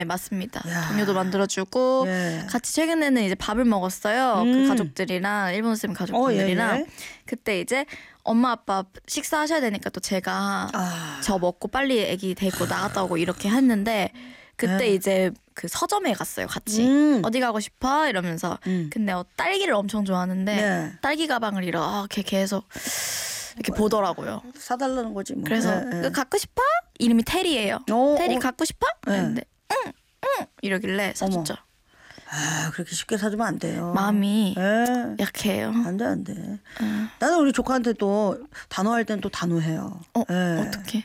네, 맞습니다. 야. 동요도 만들어주고 예. 같이 최근에는 이제 밥을 먹었어요. 그 가족들이랑 일본 쌤 가족분들이랑 예. 그때 이제 엄마 아빠 식사하셔야 되니까 또 제가 저 먹고 빨리 애기 데리고 나갔다 오고 이렇게 했는데 그때 예. 이제 그 서점에 갔어요. 같이 어디 가고 싶어 이러면서 근데 딸기를 엄청 좋아하는데 네. 딸기 가방을 이렇게 계속 이렇게 보더라고요. 사달라는 거지 뭐. 그래서 예. 그 갖고 싶어? 이름이 테리예요. 오, 테리 오. 갖고 싶어? 예. 했는데 응 이러길래 사줬죠. 아 그렇게 쉽게 사주면 안 돼요. 마음이 예. 약해요. 안 돼. 나는 우리 조카한테 또 단호할 땐 또 단호해요. 예. 어떻게?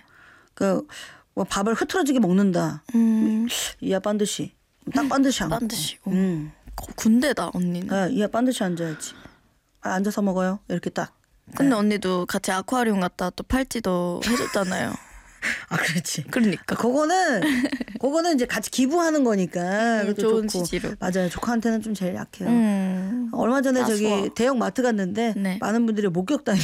뭐 밥을 흐트러지게 먹는다. 이야 반드시 딱 반드시 앉고. 반드시고. 군대다 언니는. 예, 이야 반드시 앉아야지. 앉아서 먹어요. 이렇게 딱. 근데 언니도 같이 아쿠아리움 갔다 또 팔찌도 해줬잖아요. 아 그렇지. 그러니까. 그거는 이제 같이 기부하는 거니까 그것도 좋은 좋고. 취지로. 맞아요. 조카한테는 좀 제일 약해요. 얼마 전에 저기 따스워. 대형 마트 갔는데 네. 많은 분들이 목격담이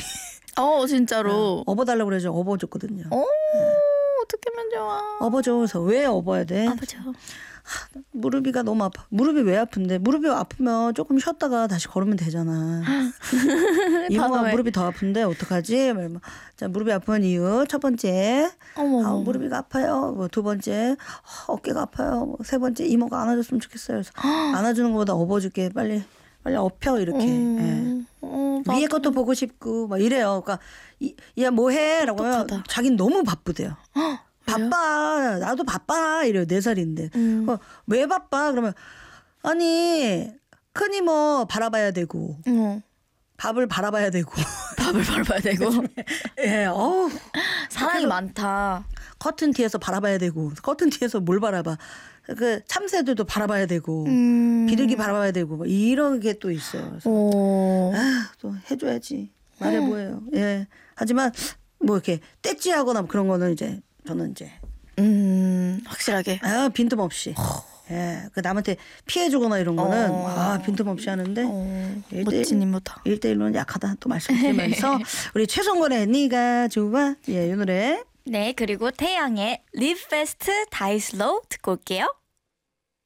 진짜로. 업어달라고 그래서 업어줬거든요. 어떻게 하면 좋아. 업어줘. 그래서 왜 업어야 돼? 아버지. 무릎이가 너무 아파. 무릎이 왜 아픈데? 무릎이 아프면 조금 쉬었다가 다시 걸으면 되잖아. 이모가 단호해. 무릎이 더 아픈데 어떡하지? 말면 자 무릎이 아픈 이유 첫 번째 어머. 무릎이가 아파요. 뭐 두 번째 어깨가 아파요. 뭐 세 번째 이모가 안아줬으면 좋겠어요. 그래서 안아주는 것보다 업어줄게. 빨리 업혀 이렇게. 예. 위에 것도 보고 싶고 막 이래요. 그러니까 야 뭐해라고 하면 똑똑하다. 자기는 너무 바쁘대요. 바빠. 나도 바빠. 이래요. 4살인데. 왜 바빠? 그러면 아니 큰 이모 바라봐야 되고 밥을 바라봐야 되고 밥을 바라봐야 되고. 예, 사랑이 많다. 커튼 뒤에서 바라봐야 되고 커튼 뒤에서 뭘 바라봐. 그 참새들도 바라봐야 되고 비둘기 바라봐야 되고 뭐 이런 게 또 있어요. 그래서 또 해줘야지. 말해 뭐예요. 예. 하지만 뭐 이렇게 떼찌하거나 그런 거는 이제 저는 이제 확실하게. 빈틈없이. 예. 그 남한테 피해주거나 이런 거는 빈틈없이 하는데 멋진 이모다. 1대1로는 약하다 또 말씀드리면서 우리 최성곤의 네가 좋아 이 노래 네, 그리고 태양의 Live Fast, Die Slow 듣고 올게요.